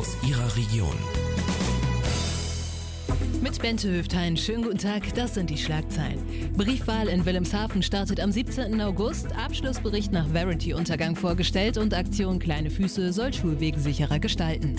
aus Ihrer Region. Mit Bente Höftein, schönen guten Tag, das sind die Schlagzeilen. Briefwahl in Wilhelmshaven startet am 17. August, Abschlussbericht nach Verity-Untergang vorgestellt und Aktion Kleine Füße soll Schulweg sicherer gestalten.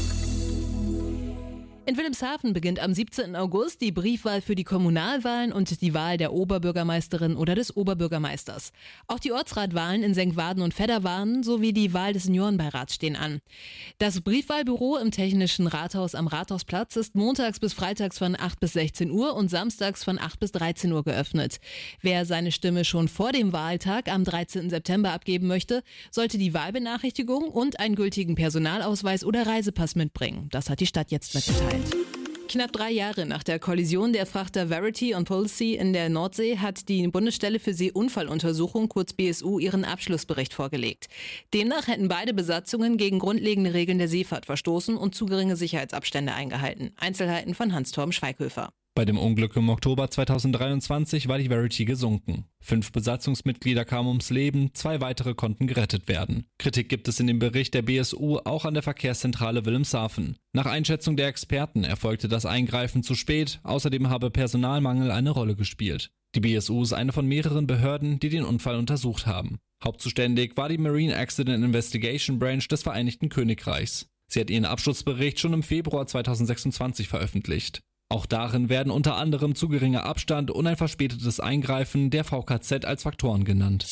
In Wilhelmshaven beginnt am 17. August die Briefwahl für die Kommunalwahlen und die Wahl der Oberbürgermeisterin oder des Oberbürgermeisters. Auch die Ortsratwahlen in Senkwaden und Vedderwaden sowie die Wahl des Seniorenbeirats stehen an. Das Briefwahlbüro im Technischen Rathaus am Rathausplatz ist montags bis freitags von 8 bis 16 Uhr und samstags von 8 bis 13 Uhr geöffnet. Wer seine Stimme schon vor dem Wahltag am 13. September abgeben möchte, sollte die Wahlbenachrichtigung und einen gültigen Personalausweis oder Reisepass mitbringen. Das hat die Stadt jetzt mitgeteilt. Knapp 3 Jahre nach der Kollision der Frachter Verity und Polesea in der Nordsee hat die Bundesstelle für Seeunfalluntersuchung, kurz BSU, ihren Abschlussbericht vorgelegt. Demnach hätten beide Besatzungen gegen grundlegende Regeln der Seefahrt verstoßen und zu geringe Sicherheitsabstände eingehalten. Einzelheiten von Hans-Torben Schweighöfer. Bei dem Unglück im Oktober 2023 war die Verity gesunken. 5 Besatzungsmitglieder kamen ums Leben, 2 weitere konnten gerettet werden. Kritik gibt es in dem Bericht der BSU auch an der Verkehrszentrale Wilhelmshaven. Nach Einschätzung der Experten erfolgte das Eingreifen zu spät, außerdem habe Personalmangel eine Rolle gespielt. Die BSU ist eine von mehreren Behörden, die den Unfall untersucht haben. Hauptzuständig war die Marine Accident Investigation Branch des Vereinigten Königreichs. Sie hat ihren Abschlussbericht schon im Februar 2026 veröffentlicht. Auch darin werden unter anderem zu geringer Abstand und ein verspätetes Eingreifen der VKZ als Faktoren genannt.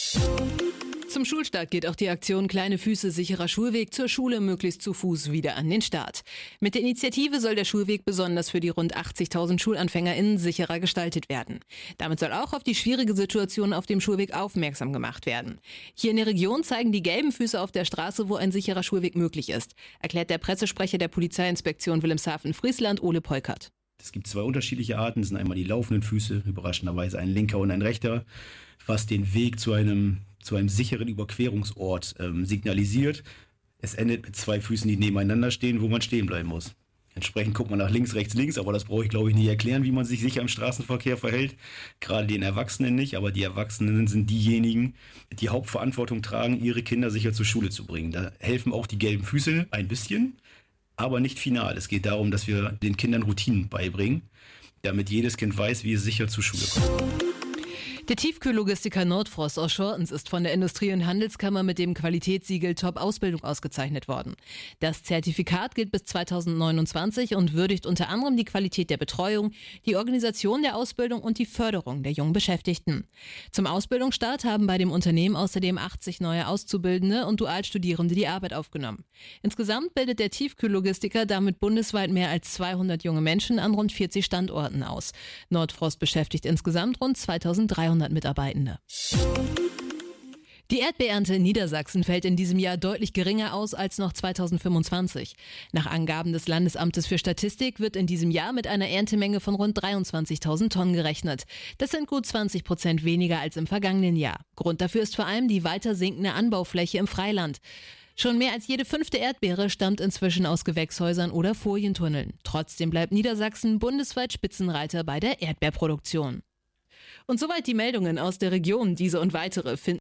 Zum Schulstart geht auch die Aktion Kleine Füße sicherer Schulweg zur Schule möglichst zu Fuß wieder an den Start. Mit der Initiative soll der Schulweg besonders für die rund 80.000 SchulanfängerInnen sicherer gestaltet werden. Damit soll auch auf die schwierige Situation auf dem Schulweg aufmerksam gemacht werden. Hier in der Region zeigen die gelben Füße auf der Straße, wo ein sicherer Schulweg möglich ist, erklärt der Pressesprecher der Polizeiinspektion Wilhelmshaven-Friesland, Ole Peukert. Es gibt 2 unterschiedliche Arten. Das sind einmal die laufenden Füße, überraschenderweise ein linker und ein rechter, was den Weg zu einem sicheren Überquerungsort signalisiert. Es endet mit 2 Füßen, die nebeneinander stehen, wo man stehen bleiben muss. Entsprechend guckt man nach links, rechts, aber das brauche ich, glaube ich, nicht erklären, wie man sich sicher im Straßenverkehr verhält. Gerade den Erwachsenen nicht, aber die Erwachsenen sind diejenigen, die Hauptverantwortung tragen, ihre Kinder sicher zur Schule zu bringen. Da helfen auch die gelben Füße ein bisschen, aber nicht final. Es geht darum, dass wir den Kindern Routinen beibringen, damit jedes Kind weiß, wie es sicher zur Schule kommt. Der Tiefkühllogistiker Nordfrost aus Schortens ist von der Industrie- und Handelskammer mit dem Qualitätssiegel Top-Ausbildung ausgezeichnet worden. Das Zertifikat gilt bis 2029 und würdigt unter anderem die Qualität der Betreuung, die Organisation der Ausbildung und die Förderung der jungen Beschäftigten. Zum Ausbildungsstart haben bei dem Unternehmen außerdem 80 neue Auszubildende und Dualstudierende die Arbeit aufgenommen. Insgesamt bildet der Tiefkühllogistiker damit bundesweit mehr als 200 junge Menschen an rund 40 Standorten aus. Nordfrost beschäftigt insgesamt rund 2300 Mitarbeitende. Die Erdbeerernte in Niedersachsen fällt in diesem Jahr deutlich geringer aus als noch 2025. Nach Angaben des Landesamtes für Statistik wird in diesem Jahr mit einer Erntemenge von rund 23.000 Tonnen gerechnet. Das sind gut 20% weniger als im vergangenen Jahr. Grund dafür ist vor allem die weiter sinkende Anbaufläche im Freiland. Schon mehr als jede 5. Erdbeere stammt inzwischen aus Gewächshäusern oder Folientunneln. Trotzdem bleibt Niedersachsen bundesweit Spitzenreiter bei der Erdbeerproduktion. Und soweit die Meldungen aus der Region. Diese und weitere finden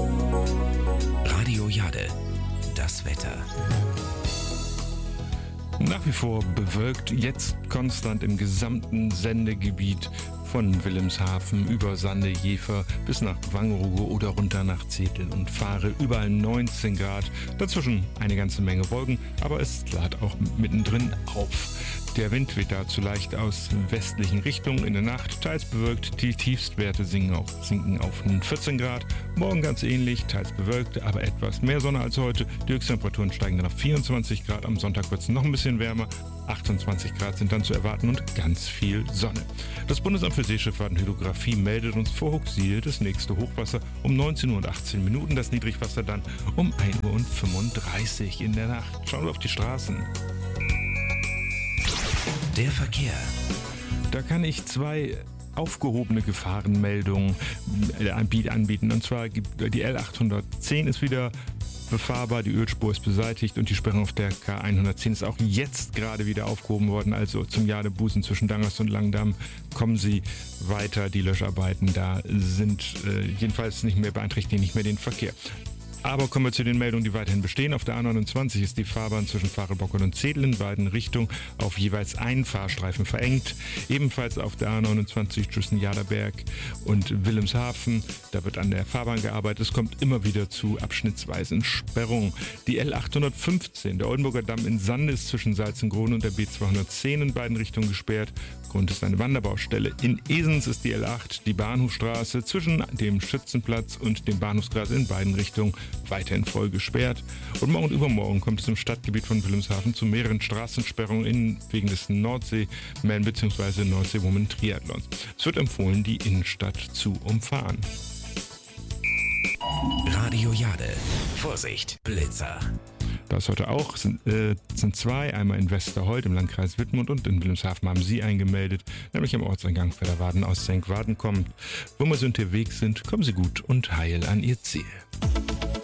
Radio Jade, das Wetter. Nach wie vor bewölkt, jetzt konstant im gesamten Sendegebiet von Wilhelmshaven über Sande, Jever bis nach Wangerooge oder runter nach Zetel und Fahre. Überall 19 Grad, dazwischen eine ganze Menge Wolken, aber es klart auch mittendrin auf. Der Wind weht dazu leicht aus westlichen Richtungen in der Nacht, teils bewölkt, die Tiefstwerte sinken auf 14 Grad. Morgen ganz ähnlich, teils bewölkt, aber etwas mehr Sonne als heute. Die Höchsttemperaturen steigen dann auf 24 Grad, am Sonntag wird es noch ein bisschen wärmer. 28 Grad sind dann zu erwarten und ganz viel Sonne. Das Bundesamt für Seeschifffahrt und Hydrographie meldet uns vor Huxil das nächste Hochwasser um 19 Uhr und 18 Minuten, das Niedrigwasser dann um 1 Uhr und 35 in der Nacht. Schauen wir auf die Straßen. Der Verkehr. Da kann ich 2 aufgehobene Gefahrenmeldungen anbieten. Und zwar gibt die L810 ist wieder befahrbar, die Ölspur ist beseitigt und die Sperrung auf der K110 ist auch jetzt gerade wieder aufgehoben worden. Also zum Jadebusen zwischen Dangers und Langdamm kommen Sie weiter. Die Löscharbeiten da sind jedenfalls nicht mehr beeinträchtigen, nicht mehr den Verkehr. Aber kommen wir zu den Meldungen, die weiterhin bestehen. Auf der A29 ist die Fahrbahn zwischen Fahrenbockel und Zedel in beiden Richtungen auf jeweils einen Fahrstreifen verengt. Ebenfalls auf der A29 zwischen Jaderberg und Wilhelmshaven. Da wird an der Fahrbahn gearbeitet. Es kommt immer wieder zu abschnittsweisen Sperrungen. Die L815, der Oldenburger Damm in Sande, ist zwischen Salzengrone und der B210 in beiden Richtungen gesperrt. Grund ist eine Wanderbaustelle. In Esens ist die L8, die Bahnhofstraße zwischen dem Schützenplatz und dem Bahnhofsgras in beiden Richtungen weiterhin voll gesperrt. Und morgen und übermorgen kommt es im Stadtgebiet von Wilhelmshaven zu mehreren Straßensperrungen wegen des Nordsee-Man bzw. Nordsee-Woman-Triathlons. Es wird empfohlen, die Innenstadt zu umfahren. Radio Jade. Vorsicht, Blitzer. Das heute auch sind zwei, einmal in Westerhold im Landkreis Wittmund und in Wilhelmshaven haben sie eingemeldet, nämlich am Ortseingang Fedderwarden aus Senkwarden kommt. Wo wir so unterwegs sind, kommen Sie gut und heil an Ihr Ziel.